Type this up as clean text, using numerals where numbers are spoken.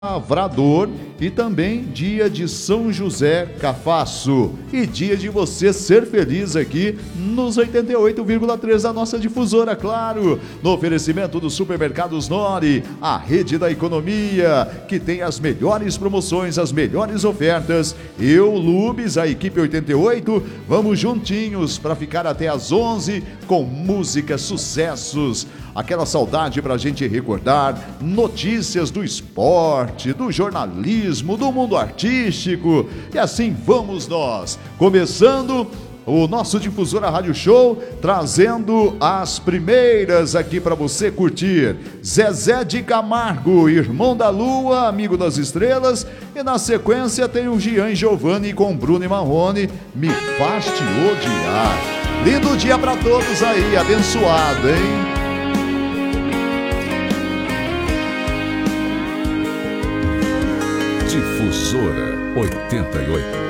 Lavrador e também dia de São José Cafasso e dia de você ser feliz aqui nos 88,3 da nossa difusora, claro, no oferecimento dos supermercados Nori, a rede da economia, que tem as melhores promoções, as melhores ofertas. Eu, Lubes, a equipe 88, vamos juntinhos para ficar até às 11 com músicas, sucessos, aquela saudade pra gente recordar, notícias do esporte, do jornalismo, do mundo artístico. E assim vamos nós, começando o nosso Difusora Rádio Show, trazendo as primeiras aqui para você curtir. Zezé de Camargo, Irmão da Lua, Amigo das Estrelas. E na sequência tem o Gian Giovanni com Bruno e Marrone, Me Faz Te Odiar. Lindo dia para todos aí, abençoado, hein? Difusora 88.